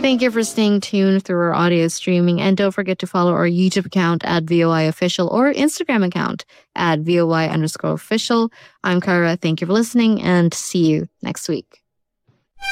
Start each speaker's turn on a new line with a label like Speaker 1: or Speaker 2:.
Speaker 1: Thank you for staying tuned through our audio streaming. And don't forget to follow our YouTube account at VOI Official or Instagram account at VOI_official. I'm Kara. Thank you for listening and see you next week.